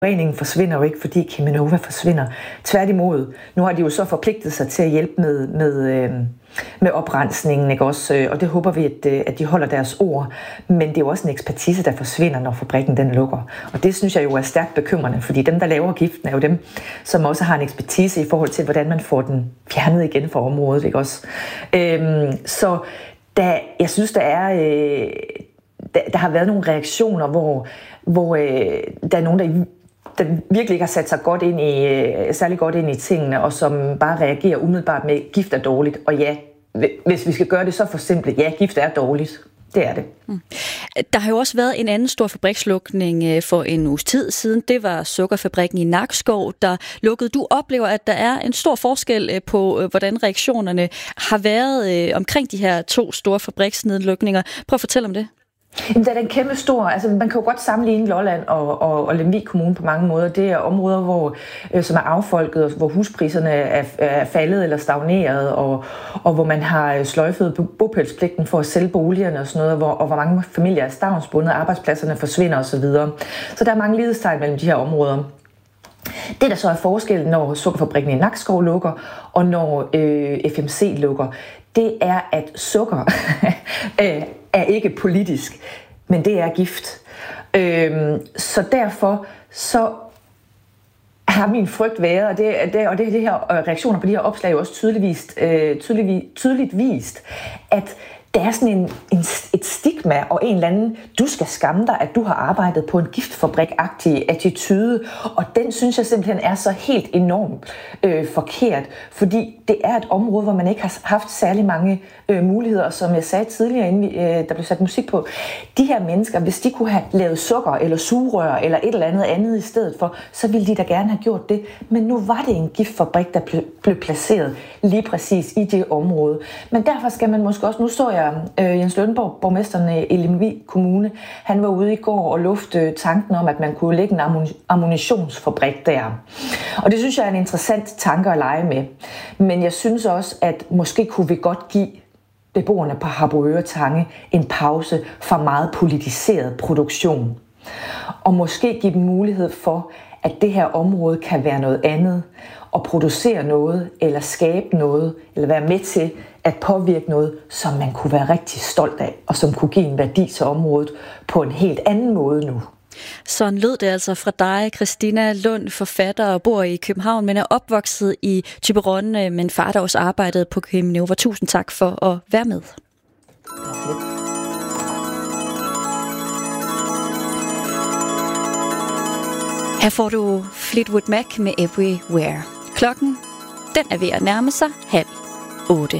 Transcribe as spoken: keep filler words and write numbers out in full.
Forureningen forsvinder jo ikke, fordi Cheminova forsvinder. Tværtimod, nu har de jo så forpligtet sig til at hjælpe med, med, med oprensningen, ikke også? Og det håber vi, at, at de holder deres ord. Men det er jo også en ekspertise, der forsvinder, når fabrikken den lukker. Og det synes jeg jo er stærkt bekymrende, fordi dem, der laver giften, er jo dem, som også har en ekspertise i forhold til, hvordan man får den fjernet igen fra området, ikke også? Øhm, så der, jeg synes, der er... Øh, der, der har været nogle reaktioner, hvor, hvor øh, der er nogen, der der virkelig ikke har sat sig godt ind i, særlig godt ind i tingene, og som bare reagerer umiddelbart med, gift er dårligt. Og ja, hvis vi skal gøre det så for simpelt, ja, gift er dårligt. Det er det. Mm. Der har jo også været en anden stor fabrikslukning for en uges tid siden. Det var sukkerfabrikken i Nakskov, der lukkede. Du oplever, at der er en stor forskel på, hvordan reaktionerne har været omkring de her to store fabriksnedlukninger. Prøv at fortælle om det. Jamen, det er en kæmpe stor, altså man kan jo godt sammenligne Lolland og, og, og Lemvig Kommune på mange måder. Det er områder, hvor, øh, som er affolket, hvor huspriserne er, er faldet eller stagneret, og, og hvor man har sløjfet bopælspligten for at sælge boligerne og sådan noget, hvor, og hvor mange familier er stavnsbundet, arbejdspladserne forsvinder osv. Så, så der er mange lighedstegn mellem de her områder. Det, der så er forskellen, når sukkerfabrikken i Nakskov lukker, og når øh, F M C lukker, det er, at sukker er ikke politisk, men det er gift. Øhm, så derfor så har min frygt været, og det, det, og det, det her reaktioner på de her opslag også tydeligt vist, øh, tydeligt, tydeligt vist, at der er sådan en, en, et stigma og en eller anden, du skal skamme dig, at du har arbejdet på en giftfabrik-agtig attitude, og den synes jeg simpelthen er så helt enormt øh, forkert, fordi det er et område, hvor man ikke har haft særlig mange øh, muligheder, og som jeg sagde tidligere, inden vi, øh, der blev sat musik på, de her mennesker, hvis de kunne have lavet sukker eller sugerør eller et eller andet andet i stedet for, så ville de da gerne have gjort det, men nu var det en giftfabrik, der ble, blev placeret lige præcis i det område. Men derfor skal man måske også, nu så jeg Øh, Jens Lønborg, borgmesteren i Lemvig Kommune, han var ude i går og luftede tanken om, at man kunne lægge en ammunitionsfabrik der. Og det synes jeg er en interessant tanke at lege med. Men jeg synes også, at måske kunne vi godt give beboerne på Harboøre Tange en pause fra meget politiseret produktion. Og måske give dem mulighed for, at det her område kan være noget andet, og producere noget, eller skabe noget, eller være med til at påvirke noget, som man kunne være rigtig stolt af, og som kunne give en værdi til området på en helt anden måde nu. Sådan lød det altså fra dig, Christina Lund, forfatter og bor i København, men er opvokset i Thyborøn, men far der også arbejdede på Cheminova. Tusind tak for at være med. Her får du Fleetwood Mac med Everywhere. Klokken, den er ved at nærme sig halv otte.